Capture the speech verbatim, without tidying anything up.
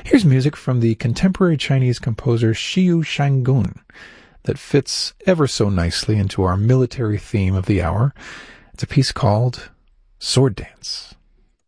Here's music from the contemporary Chinese composer Xiu Shangun that fits ever so nicely into our military theme of the hour. It's a piece called Sword Dance.